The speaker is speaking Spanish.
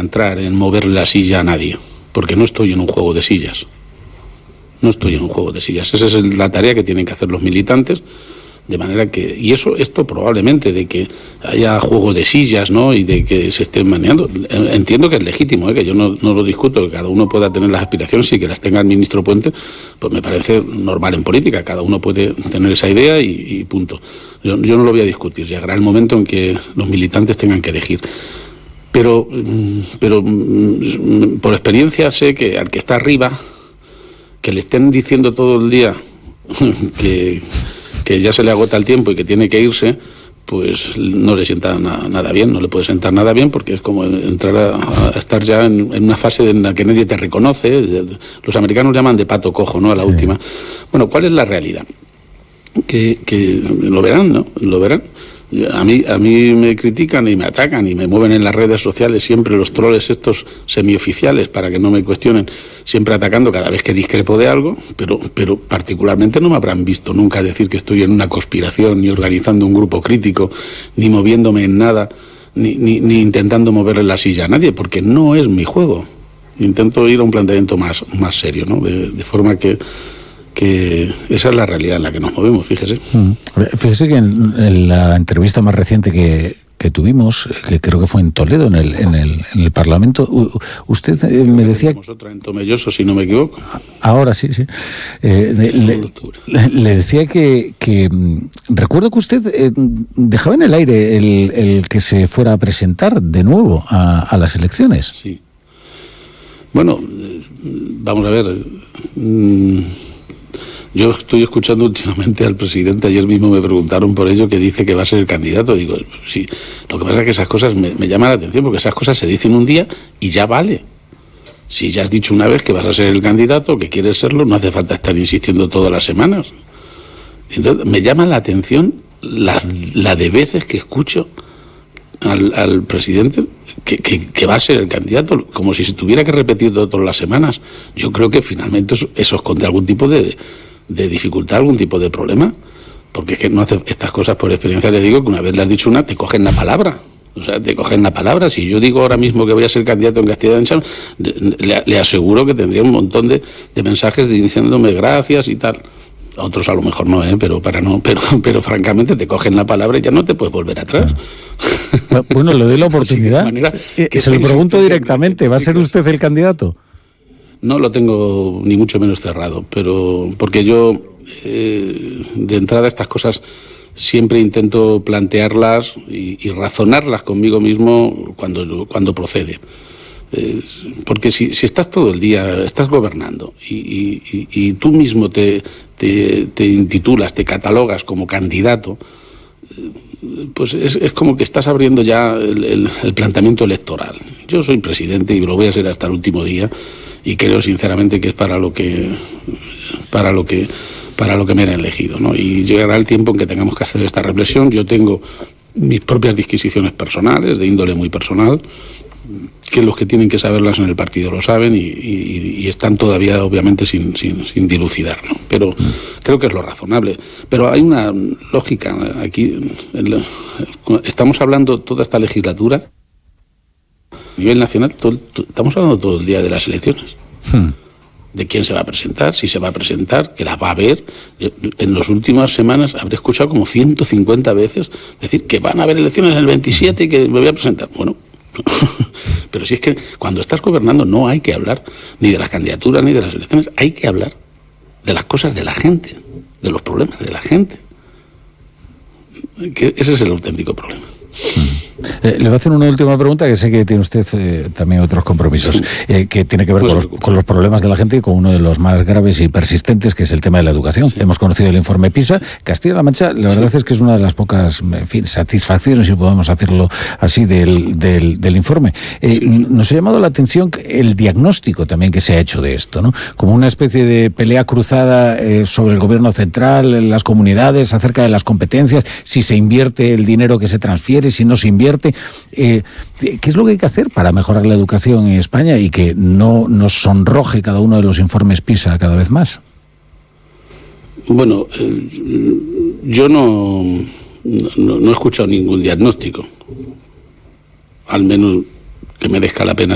entrar en mover la silla a nadie, porque no estoy en un juego de sillas. No estoy en un juego de sillas. Esa es la tarea que tienen que hacer los militantes, de manera que... Y esto probablemente, de que haya juego de sillas, ¿no?, y de que se estén manejando, entiendo que es legítimo, que yo no lo discuto, que cada uno pueda tener las aspiraciones y que las tenga el ministro Puente, pues me parece normal en política, cada uno puede tener esa idea y punto. Yo no lo voy a discutir, llegará el momento en que los militantes tengan que elegir. Pero por experiencia sé que al que está arriba, que le estén diciendo todo el día que ya se le agota el tiempo y que tiene que irse, pues no le sienta nada bien, no le puede sentar nada bien, porque es como entrar a estar ya en una fase en la que nadie te reconoce. Los americanos llaman de pato cojo, ¿no?, a la última. Bueno, ¿cuál es la realidad? Que lo verán, ¿no? Lo verán. A mí me critican y me atacan y me mueven en las redes sociales siempre los troles estos semioficiales para que no me cuestionen, siempre atacando cada vez que discrepo de algo, pero particularmente no me habrán visto nunca decir que estoy en una conspiración, ni organizando un grupo crítico, ni moviéndome en nada, ni intentando moverle la silla a nadie, porque no es mi juego. Intento ir a un planteamiento más serio, ¿no? De forma que esa es la realidad en la que nos movemos, fíjese. Fíjese que en la entrevista más reciente que tuvimos, que creo que fue en Toledo, en el Parlamento, usted me decía... Otra en Tomelloso, si no me equivoco. Ahora sí. Le decía que recuerdo que usted dejaba en el aire el que se fuera a presentar de nuevo a las elecciones. Sí. Bueno, vamos a ver... Yo estoy escuchando últimamente al presidente, ayer mismo me preguntaron por ello, que dice que va a ser el candidato. Digo, sí, lo que pasa es que esas cosas me llaman la atención, porque esas cosas se dicen un día y ya vale. Si ya has dicho una vez que vas a ser el candidato, que quieres serlo, no hace falta estar insistiendo todas las semanas. Entonces, me llama la atención la de veces que escucho al presidente que va a ser el candidato, como si se tuviera que repetir todas las semanas. Yo creo que finalmente eso esconde algún tipo de dificultad, algún tipo de problema, porque es que no hace estas cosas por experiencia. Les digo que una vez le has dicho una, te cogen la palabra. O sea, te cogen la palabra. Si yo digo ahora mismo que voy a ser candidato en Castilla-La Mancha, le aseguro que tendría un montón de mensajes diciéndome gracias y tal. A otros a lo mejor no, pero francamente te cogen la palabra y ya no te puedes volver atrás. Bueno, le doy la oportunidad. Se lo pregunto directamente, ¿va a ser usted el candidato? No lo tengo ni mucho menos cerrado, pero porque yo de entrada estas cosas siempre intento plantearlas y razonarlas conmigo mismo cuando procede. Porque si estás todo el día, estás gobernando y tú mismo te intitulas, te catalogas como candidato, pues es como que estás abriendo ya el planteamiento electoral. Yo soy presidente y lo voy a ser hasta el último día, y creo sinceramente que es para lo que me han elegido, ¿no? Y llegará el tiempo en que tengamos que hacer esta reflexión. Yo tengo mis propias disquisiciones personales, de índole muy personal, que los que tienen que saberlas en el partido lo saben y están todavía obviamente sin dilucidar, ¿no? Pero creo que es lo razonable. Pero hay una lógica aquí. Estamos hablando toda esta legislatura a nivel nacional, estamos hablando todo el día de las elecciones. De quién se va a presentar, si se va a presentar, que las va a haber. En las últimas semanas habré escuchado como 150 veces decir que van a haber elecciones en el 27 y que me voy a presentar. Bueno, pero si es que cuando estás gobernando no hay que hablar ni de las candidaturas ni de las elecciones, hay que hablar de las cosas de la gente, de los problemas de la gente. Que ese es el auténtico problema. Le voy a hacer una última pregunta, que sé que tiene usted también otros compromisos, que tiene que ver con los problemas de la gente y con uno de los más graves y persistentes, que es el tema de la educación. Sí. Hemos conocido el informe PISA. Castilla-La Mancha, la verdad es que es una de las pocas satisfacciones, si podemos hacerlo así, del informe. Nos ha llamado la atención el diagnóstico también que se ha hecho de esto, ¿no? Como una especie de pelea cruzada sobre el gobierno central, las comunidades, acerca de las competencias, si se invierte el dinero que se transfiere, si no se invierte. ¿Qué es lo que hay que hacer para mejorar la educación en España y que no nos sonroje cada uno de los informes PISA cada vez más? Bueno, yo no he escuchado ningún diagnóstico, al menos que merezca la pena